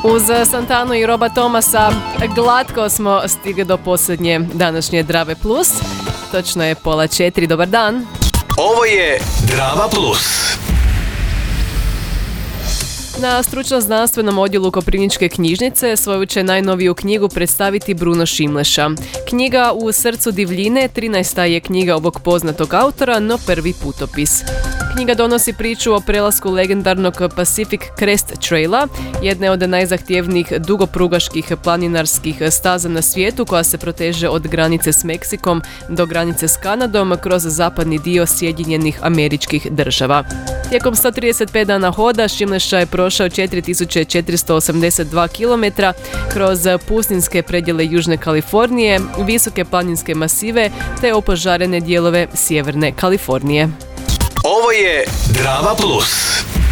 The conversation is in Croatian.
Uz Santanu i Roba Thomasa glatko smo stigli do posljednje današnje Drave Plus. Točno je 3:30. Dobar dan. Ovo je Drava Plus. Na stručno-znanstvenom odjelu Koprivničke knjižnice svoju će najnoviju knjigu predstaviti Bruno Šimleša. Knjiga U srcu divljine 13. je knjiga ovog poznatog autora, no prvi putopis. Knjiga donosi priču o prelasku legendarnog Pacific Crest Traila, jedne od najzahtjevnijih dugoprugaških planinarskih staza na svijetu koja se proteže od granice s Meksikom do granice s Kanadom kroz zapadni dio Sjedinjenih Američkih Država. Tijekom 135 dana hoda Šimleša je prošao 4482 km kroz pustinske predjele Južne Kalifornije, visoke planinske masive te opožarene dijelove Sjeverne Kalifornije. Ovo je Drava Plus.